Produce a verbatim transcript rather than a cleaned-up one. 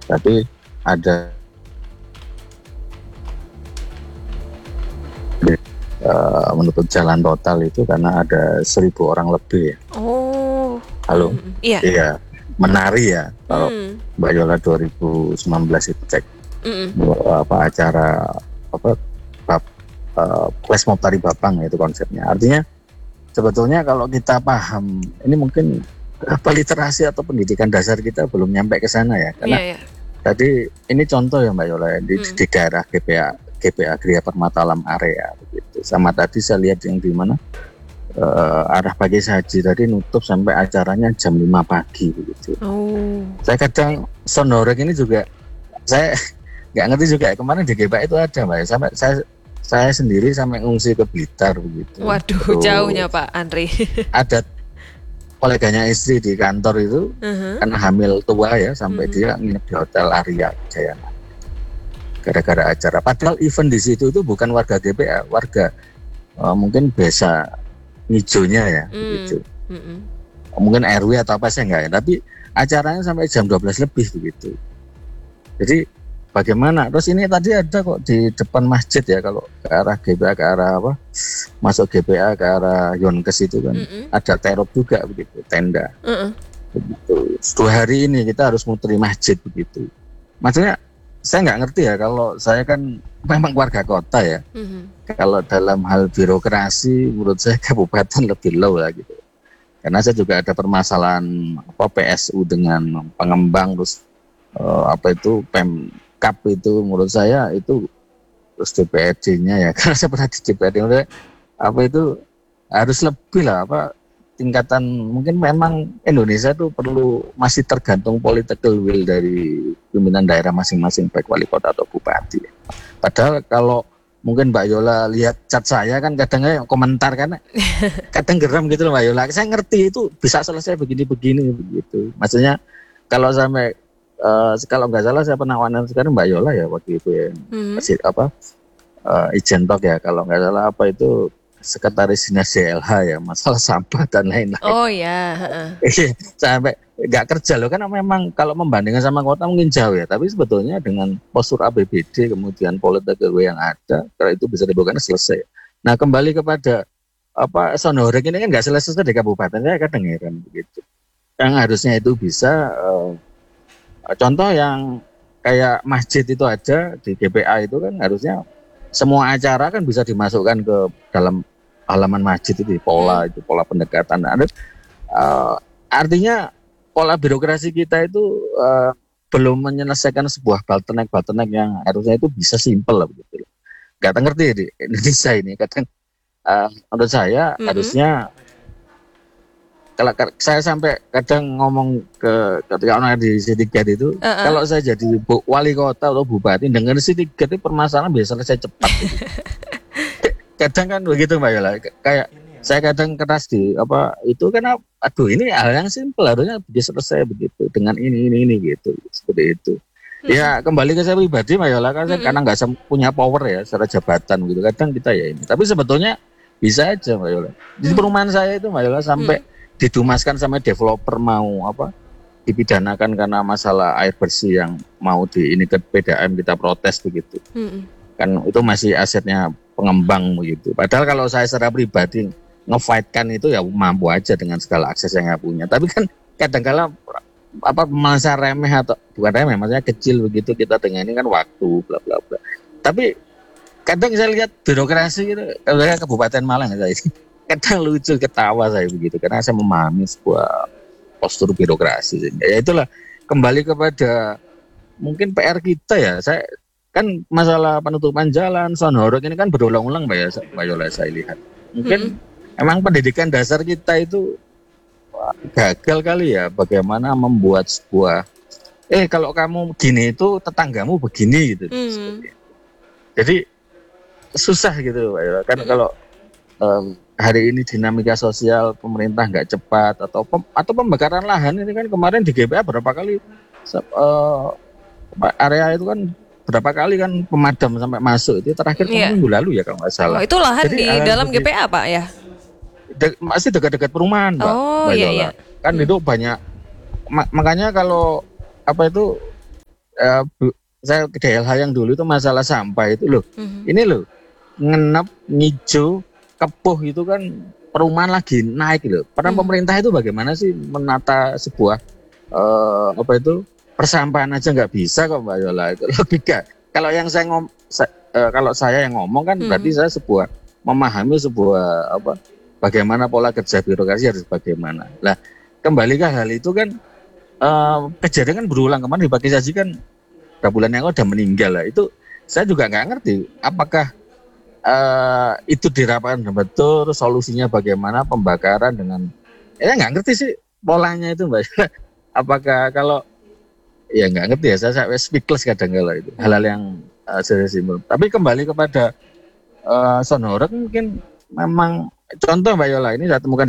Tapi ada uh, menutup jalan total itu karena ada seribu orang lebih. Oh. Halo. Mm, iya. Iya. Menari ya. Kalau mm. Mbak Yola dua ribu sembilan belas itu cek Mm-mm. apa acara apa bab, uh, flash mob tari Bapang itu konsepnya. Artinya sebetulnya kalau kita paham ini mungkin apa literasi atau pendidikan dasar kita belum nyampe ke sana ya. Karena yeah, yeah. tadi ini contoh ya Mbak Yola di, mm. di daerah G P A G P A Gria Permata Alam area begitu. Sama tadi saya lihat yang di mana uh, arah pagi saji tadi nutup sampai acaranya jam lima pagi begitu. Oh. Saya kadang sonorek ini juga saya nggak ngerti juga ya, kemarin di G P A itu ada Mbak, sampai saya saya sendiri sampai ngungsi ke Blitar begitu. Waduh, terus jauhnya Pak Andri. Ada koleganya istri di kantor itu uh-huh. karena hamil tua ya sampai uh-huh. dia nginep di hotel Arya Jayana gara-gara acara. Padahal event di situ itu bukan warga G P A, warga uh, mungkin desa hijaunya ya mm. begitu. Mm-mm. Mungkin R W atau apa saya enggak ya, tapi acaranya sampai jam dua belas lebih begitu. Jadi bagaimana? Terus ini tadi ada kok di depan masjid ya, kalau ke arah G P A, ke arah apa? Masuk G P A ke arah Yonkes itu kan Mm-mm. ada terop juga begitu, tenda. Mm-mm. Begitu. Dua hari ini kita harus muteri masjid begitu. Maksudnya saya nggak ngerti ya, kalau saya kan memang warga kota ya. Mm-hmm. Kalau dalam hal birokrasi menurut saya kabupaten lebih low lah gitu. Karena saya juga ada permasalahan apa P S U dengan pengembang, terus uh, apa itu Pemkap itu menurut saya itu, terus D P R D-nya ya karena saya pernah di D P R D, apa itu harus lebih lah apa tingkatan, mungkin memang Indonesia itu perlu masih tergantung political will dari pimpinan daerah masing-masing baik wali kota atau bupati. Padahal kalau mungkin Mbak Yola lihat chat saya kan kadang-kadang komentar kan kadang geram gitu loh Mbak Yola. Saya ngerti itu bisa selesai begini-begini begitu. Maksudnya kalau sampai uh, kalau nggak salah saya pernah wawancara sekarang Mbak Yola ya waktu itu ya hmm. masih apa uh, Ijen Tok ya kalau nggak salah apa itu sekretaris dinas D L H ya, masalah sampah dan lain-lain. Oh ya. Yeah. Sampai nggak kerja loh, karena memang kalau membandingkan sama kota mungkin jauh ya, tapi sebetulnya dengan postur A P B D kemudian politik yang ada, kalau itu bisa dibuka selesai. Nah kembali kepada apa sonorek ini kan nggak selesai di kabupaten, saya kadang heran begitu. Yang harusnya itu bisa uh, contoh yang kayak masjid itu aja di G P A itu kan harusnya semua acara kan bisa dimasukkan ke dalam halaman masjid itu, pola itu pola pendekatan. Ada uh, artinya pola birokrasi kita itu uh, belum menyelesaikan sebuah bottleneck-bottleneck yang harusnya itu bisa simpel lah begitu. Gak ngerti di Indonesia ini kadang uh, menurut saya mm-hmm. harusnya kalau saya sampai kadang ngomong ke ketika orang di Sindikat itu uh-uh. kalau saya jadi bu, wali kota atau bupati dengan Sindikat itu permasalahan bisa selesai cepat gitu. Kadang kan begitu Mbak Yola, kayak saya kadang keras di apa itu karena aduh ini hal yang simpel harusnya bisa selesai begitu dengan ini ini ini gitu seperti itu. Hmm. Ya kembali ke saya pribadi Mbak Yola kan hmm. saya karena nggak punya power ya secara jabatan gitu kadang kita ya ini. Tapi sebetulnya bisa aja Mbak Yola. Di hmm. perumahan saya itu Mbak Yola sampai hmm. didumaskan sama developer mau apa dipidanakan karena masalah air bersih yang mau di ini ke P D A M kita protes begitu. Hmm. Kan itu masih asetnya pengembang begitu. Padahal kalau saya secara pribadi nge-fight-kan itu ya mampu aja dengan segala akses yang saya punya. Tapi kan kadang-kala apa masa remeh atau bukan remeh, maksudnya kecil begitu kita dengan ini kan waktu bla bla bla. Tapi kadang saya lihat birokrasi gitu, kayak Kabupaten Malang saya ini. Kadang lucu ketawa saya begitu karena saya memahami sebuah postur birokrasi. Ya itulah kembali kepada mungkin P R kita ya. Saya kan masalah penutupan jalan, sonorek ini kan berulang-ulang Mbak ya, Mbak Yola saya lihat. Mungkin mm-hmm. emang pendidikan dasar kita itu wah, gagal kali ya bagaimana membuat sebuah eh kalau kamu gini itu tetanggamu begini gitu. Mm-hmm. Jadi susah gitu Mbak Yola. Kan mm-hmm. kalau um, hari ini dinamika sosial pemerintah nggak cepat atau pem, atau pembakaran lahan ini kan kemarin di G P A berapa kali uh, area itu kan berapa kali kan pemadam sampai masuk itu terakhir yeah. minggu lalu ya kalau nggak salah. Oh, itu lahan Jadi, di uh, dalam G P A Pak ya? De- masih dekat-dekat perumahan Pak. Oh Mbak iya Yola. iya. Kan hmm. itu banyak ma- makanya kalau apa itu eh, Bu- saya ke D L H yang dulu itu masalah sampah itu loh. Mhm. Ini loh ngenep, ngijo, kepuh itu kan perumahan lagi naik loh. Peran Hmm. pemerintah itu bagaimana sih menata sebuah eh, apa itu persampahan aja nggak bisa kok Mbak Yola itu logika. Kalau yang saya ngom, sa- eh, kalau saya yang ngomong kan Mhm. berarti saya sebuah memahami sebuah apa bagaimana pola kerja birokrasi harus bagaimana. Lah kembali ke hal itu kan eh, kejadian kan berulang kemarin di Pagi Saji kan beberapa bulan yang lalu udah meninggal lah itu saya juga nggak ngerti apakah eh, itu dirapatkan betul solusinya bagaimana pembakaran dengan ya nggak ngerti sih polanya itu Mbak. Apakah kalau ya nggak ngerti ya saya, saya speechless kadang kala itu hal-hal yang uh, simpel. Tapi kembali kepada uh, Sound Horeg mungkin memang contoh Mbak Yola ini saya temukan